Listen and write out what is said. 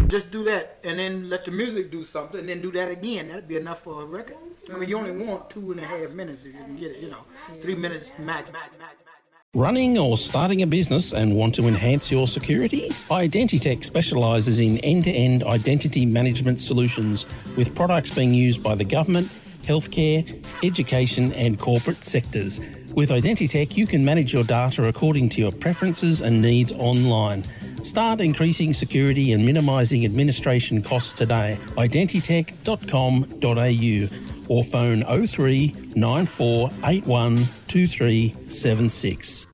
Just do that, and then let the music do something, and then do that again. That'd be enough for a record. I mean, you only want 2.5 minutes if you can get it. 3 minutes max. Running or starting a business and want to enhance your security? Identitech specialises in end-to-end identity management solutions with products being used by the government, healthcare, education and corporate sectors. With Identitech, you can manage your data according to your preferences and needs online. Start increasing security and minimising administration costs today. Identitech.com.au or phone 03 9481 2376.